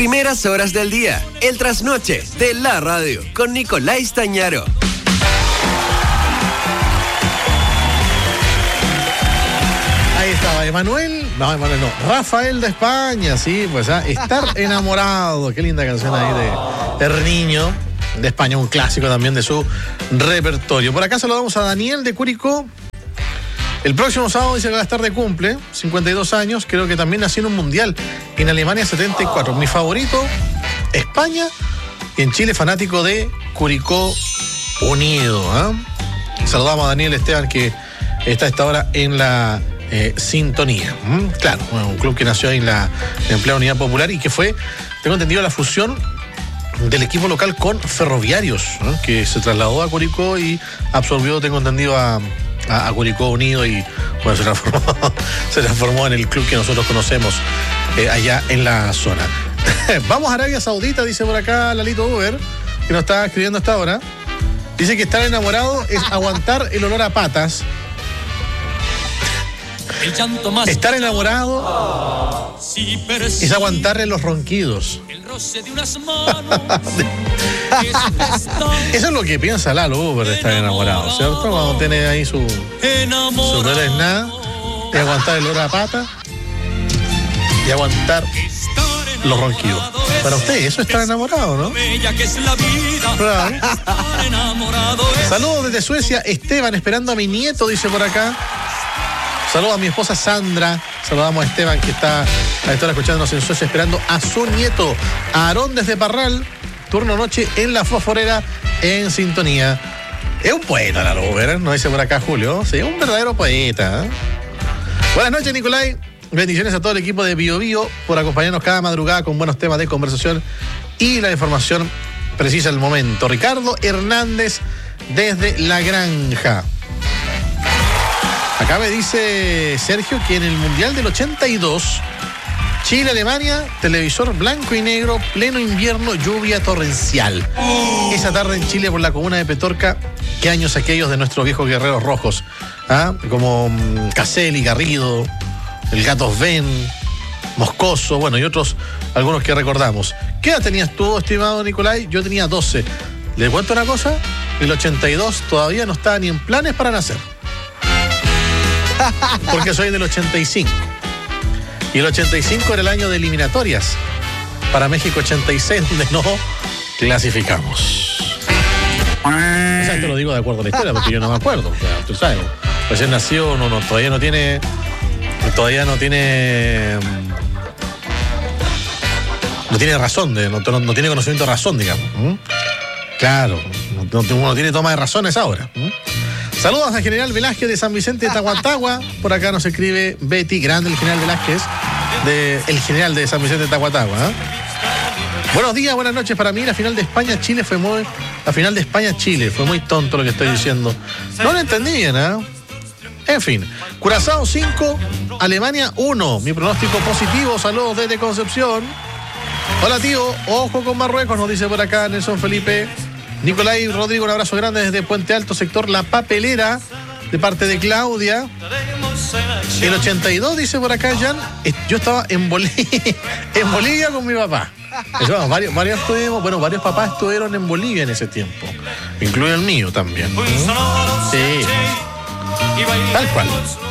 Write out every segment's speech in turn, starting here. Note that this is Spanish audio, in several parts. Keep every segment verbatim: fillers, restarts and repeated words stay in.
primeras horas del día, el trasnoche de la radio, con Nicolás Stañaro. Ahí estaba Emanuel, no, Emanuel no, Rafael de España, sí, pues ah, Estar enamorado, qué linda canción ahí de El Niño, de España, un clásico también de su repertorio. Por acá saludamos a Daniel de Curicó. El próximo sábado dice que va a estar de cumple, cincuenta y dos años, creo que también nació en un mundial, en Alemania setenta y cuatro. Mi favorito, España, y en Chile fanático de Curicó Unido. ¿eh? Saludamos a Daniel Esteban, que está a esta hora en la eh, sintonía. ¿Mm? Claro, bueno, un club que nació ahí en la en plena Unidad Popular y que fue, tengo entendido, la fusión del equipo local con Ferroviarios, ¿no? Que se trasladó a Curicó y absorbió, tengo entendido, a, a, a Curicó Unido y bueno, se transformó, se transformó en el club que nosotros conocemos eh, allá en la zona. Vamos a Arabia Saudita, dice por acá Lalito Uber, que nos está escribiendo hasta ahora. Dice que estar enamorado es aguantar el olor a patas. Estar enamorado es aguantarle los ronquidos. Eso es lo que piensa Lalo Uber de estar enamorado, ¿cierto? Cuando tiene ahí su su nada y aguantar el olor a pata y aguantar los ronquidos. Para usted eso es estar enamorado, ¿no? Claro. Saludos desde Suecia, Esteban, esperando a mi nieto, dice por acá. Saludos a mi esposa Sandra. Saludamos a Esteban, que está a esta hora escuchándonos en Suecia, esperando a su nieto. A Aarón desde Parral, turno noche en la Fosforera, en sintonía. Es un poeta, la Lover, ¿no? Dice por acá Julio. Sí, un verdadero poeta. ¿eh? Buenas noches, Nicolai. Bendiciones a todo el equipo de Bio Bio por acompañarnos cada madrugada con buenos temas de conversación y la información precisa al momento. Ricardo Hernández desde La Granja. Acá me dice Sergio que en el Mundial del ochenta y dos, Chile-Alemania, televisor blanco y negro, pleno invierno, lluvia torrencial. Esa tarde en Chile por la comuna de Petorca, qué años aquellos de nuestros viejos guerreros rojos, ¿ah? Como um, Caselli, Garrido, el Gato Sven, Moscoso, bueno, y otros, algunos que recordamos. ¿Qué edad tenías tú, estimado Nicolai? Yo tenía doce. ¿Le cuento una cosa? El ochenta y dos todavía no estaba ni en planes para nacer. Porque soy del ochenta y cinco. Y el ochenta y cinco era el año de eliminatorias para México ochenta y seis, donde no clasificamos. O sea, te lo digo de acuerdo a la historia, porque yo no me acuerdo. O sea, tú sabes, recién nació, no, no, todavía no tiene. Todavía no tiene. No tiene razón, de, no, no, no tiene conocimiento de razón, digamos. ¿Mm? Claro, no, uno no tiene toma de razones ahora. ¿Mm? Saludos al general Velázquez de San Vicente de Tahuatahua. Por acá nos escribe Betty, grande el general Velázquez, de, el general de San Vicente de Tahuatahua. ¿eh? Buenos días, buenas noches. Para mí la final de España-Chile fue muy... La final de España-Chile fue muy tonto lo que estoy diciendo. No lo entendí bien, ¿eh? En fin. Curazao cinco, Alemania uno. Mi pronóstico positivo. Saludos desde Concepción. Hola, tío. Ojo con Marruecos, nos dice por acá Nelson Felipe. Nicolai Rodrigo, un abrazo grande desde Puente Alto, sector La Papelera, de parte de Claudia. El ochenta y dos, dice por acá Jan, yo estaba en Bolivia, en Bolivia con mi papá. Eso, varios, varios, estuvimos, bueno, varios papás estuvieron en Bolivia en ese tiempo, incluido el mío también. Sí, tal cual.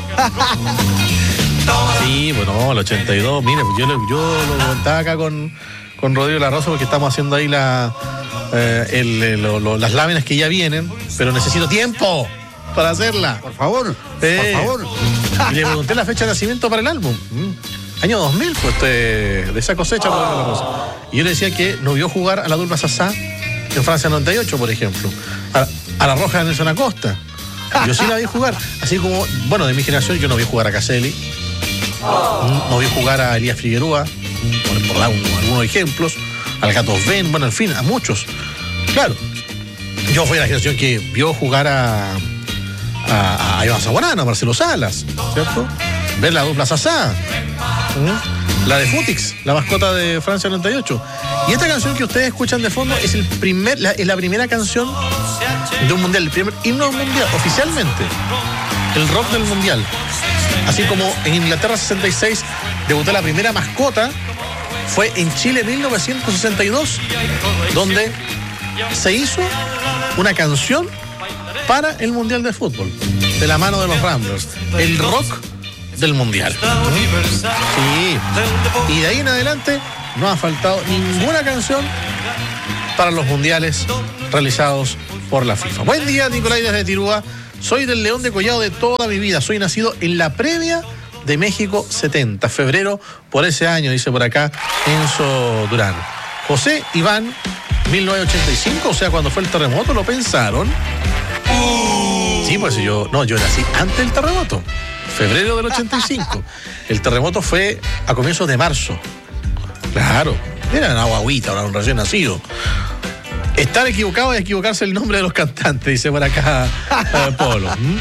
Sí, bueno, el ochenta y dos, mire, yo, yo lo contaba acá con, con Rodrigo La Rosa porque estamos haciendo ahí la... Eh, el, el, lo, lo, las láminas que ya vienen, pero necesito tiempo para hacerla. Por favor, eh, por favor. Y le pregunté la fecha de nacimiento para el álbum. Mm. Año dos mil, pues de, de esa cosecha. Oh. Y yo le decía que no vio jugar a la dupla Sassá en Francia noventa y ocho, por ejemplo. A, a la Roja de Nelson Acosta. Yo sí la vi jugar. Así como, bueno, de mi generación yo no vi jugar a Caselli. Oh. No vi jugar a Elías Figueroa, por, por dar un, algunos ejemplos. Al Gato Sven, bueno, en fin, a muchos. Claro, yo fui la generación que vio jugar a, a, a Iván Zaguarana, a Marcelo Salas, ¿cierto? Ver la dupla Sassá, ¿sí? La de Futix, la mascota de Francia noventa y ocho. Y esta canción que ustedes escuchan de fondo es, el primer, la, es la primera canción de un mundial, el primer himno mundial, oficialmente. El rock del mundial. Así como en Inglaterra sesenta y seis debutó la primera mascota fue en Chile mil novecientos sesenta y dos, donde se hizo una canción para el Mundial de Fútbol, de la mano de los Ramblers, el rock del Mundial. Sí, y de ahí en adelante no ha faltado ninguna canción para los mundiales realizados por la FIFA. Buen día, Nicolai desde Tirúa. Soy del León de Collado de toda mi vida. Soy nacido en la previa de México setenta, febrero por ese año, dice por acá Enzo Durán. José Iván, mil novecientos ochenta y cinco, o sea, cuando fue el terremoto, ¿lo pensaron? Uh. Sí, pues yo, no, yo nací antes del terremoto, febrero del ochenta y cinco. El terremoto fue a comienzos de marzo. Claro, era una guaguita, un recién nacido. Estar equivocado es equivocarse el nombre de los cantantes, dice por acá uh, Polo. ¿Mm?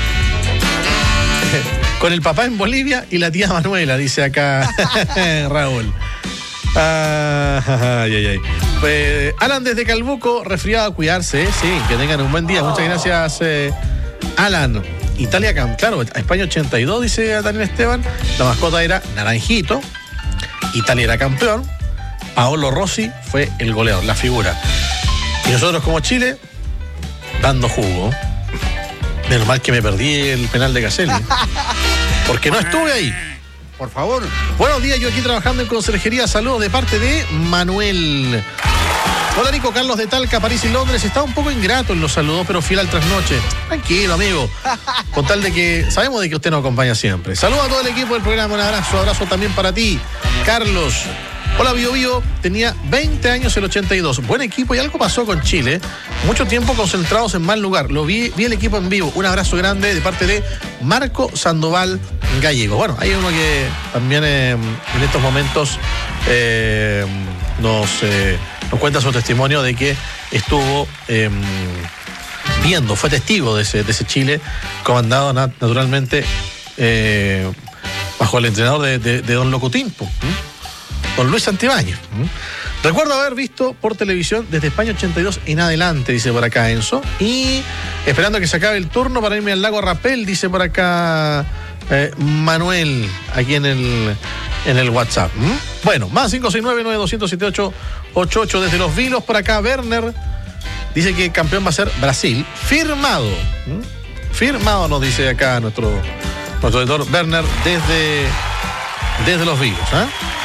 Con el papá en Bolivia y la tía Manuela, dice acá Raúl. Ah, ay, ay, ay. Pues, Alan desde Calbuco, resfriado, a cuidarse, ¿eh? Sí, que tengan un buen día. Muchas gracias, eh, Alan. Italia, claro, a España ochenta y dos, dice Daniel Esteban. La mascota era Naranjito. Italia era campeón. Paolo Rossi fue el goleador, la figura. Y nosotros como Chile, dando jugo. Menos mal que me perdí el penal de Caselli, porque no estuve ahí. Por favor. Buenos días, yo aquí trabajando en conserjería. Saludos de parte de Manuel. Hola, Nico, Carlos de Talca, París y Londres. Está un poco ingrato en los saludos, pero fiel al trasnoche. Tranquilo, amigo. Con tal de que sabemos de que usted nos acompaña siempre. Saludos a todo el equipo del programa. Un abrazo, abrazo también para ti, Carlos. Hola, Bio Bio, tenía veinte años el ochenta y dos. Buen equipo y algo pasó con Chile. Mucho tiempo concentrados en mal lugar. Lo vi, vi el equipo en vivo. Un abrazo grande de parte de Marco Sandoval Gallego. Bueno, hay uno que también eh, en estos momentos eh, nos, eh, nos cuenta su testimonio de que estuvo eh, viendo, fue testigo de ese, de ese Chile, comandado nat- naturalmente eh, bajo el entrenador de, de, de Don Locutimpo. ¿Mm? Don Luis Santibáñez. Recuerdo haber visto por televisión desde España ochenta y dos en adelante, dice por acá Enzo. Y esperando que se acabe el turno para irme al lago Rapel, dice por acá eh, Manuel, aquí en el, en el WhatsApp. ¿Mm? Bueno, más cinco seis nueve, nueve dos cero siete ocho ocho ocho desde Los Vilos. Por acá Werner dice que el campeón va a ser Brasil. Firmado. ¿Mm? Firmado, nos dice acá nuestro, nuestro editor Werner desde, desde Los Vilos. ¿eh?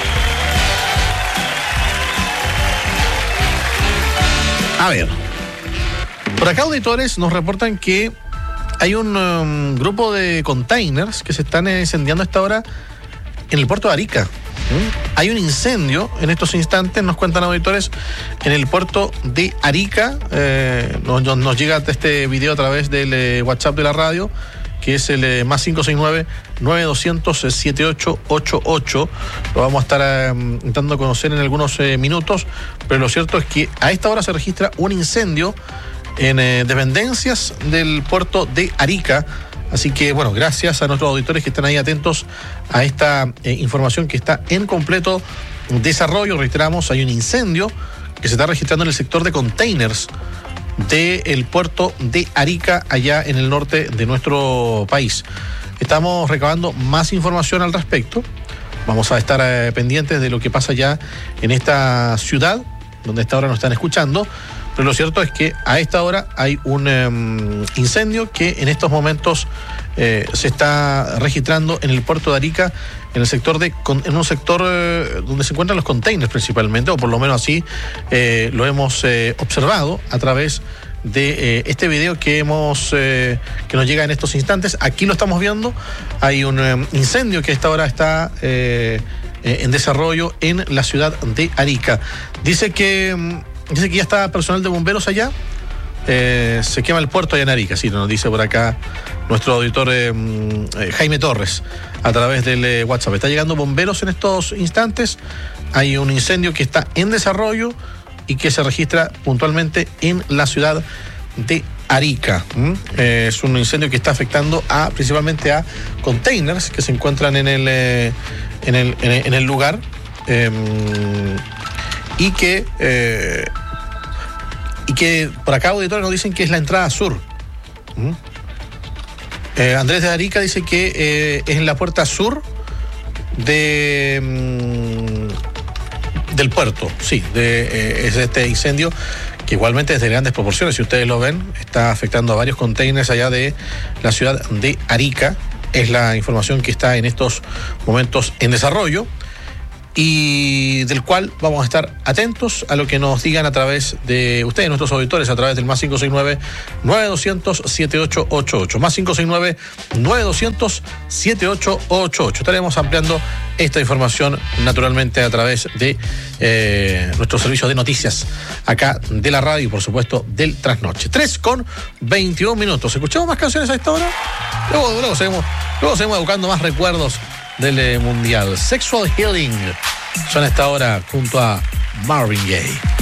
A ver, por acá auditores nos reportan que hay un um, grupo de containers que se están incendiando a esta hora en el puerto de Arica. ¿Mm? Hay un incendio en estos instantes, nos cuentan auditores, en el puerto de Arica. Eh, nos, nos llega este video a través del eh, WhatsApp de la radio, que es el eh, más cinco seis nueve, nueve dos cero cero, siete ocho ocho ocho. Lo vamos a estar eh, intentando conocer en algunos eh, minutos, pero lo cierto es que a esta hora se registra un incendio en eh, dependencias del puerto de Arica. Así que, bueno, gracias a nuestros auditores que están ahí atentos a esta eh, información que está en completo desarrollo. Reiteramos, hay un incendio que se está registrando en el sector de containers del puerto de Arica, allá en el norte de nuestro país. Estamos recabando más información al respecto. Vamos a estar eh, pendientes de lo que pasa ya en esta ciudad, donde a esta hora nos están escuchando. Pero lo cierto es que a esta hora hay un um, incendio que en estos momentos eh, se está registrando en el puerto de Arica, en el sector de, en un sector eh, donde se encuentran los containers principalmente, o por lo menos así eh, lo hemos eh, observado a través de eh, este video que hemos eh, que nos llega en estos instantes. Aquí lo estamos viendo. Hay un eh, incendio que a esta hora está eh, eh, en desarrollo en la ciudad de Arica. Dice que dice que ya está personal de bomberos allá. Eh, se quema el puerto allá en Arica, sí, nos dice por acá nuestro auditor eh, eh, Jaime Torres a través del eh, WhatsApp. Está llegando bomberos en estos instantes. Hay un incendio que está en desarrollo y que se registra puntualmente en la ciudad de Arica. ¿Mm? Eh, es un incendio que está afectando a principalmente a containers que se encuentran en el, eh, en el, en el, en el lugar eh, y que eh, y que por acá auditores nos dicen que es la entrada sur. ¿Mm? Eh, Andrés de Arica dice que eh, es en la puerta sur de, del puerto, sí, de eh, es este incendio que igualmente es de grandes proporciones, si ustedes lo ven, está afectando a varios containers allá de la ciudad de Arica. Es la información que está en estos momentos en desarrollo y del cual vamos a estar atentos a lo que nos digan a través de ustedes, nuestros auditores, a través del más cinco seis nueve, nueve dos cero cero, siete ocho ocho ocho, más cinco seis nueve, nueve dos cero cero, siete ocho ocho ocho. Estaremos ampliando esta información naturalmente a través de eh, nuestro servicio de noticias acá de la radio y por supuesto del Trasnoche. tres con veintiún minutos. ¿Escuchamos más canciones a esta hora? Luego, luego, seguimos, luego seguimos buscando más recuerdos del eh, Mundial. Sexual Healing son a esta hora junto a Marvin Gaye.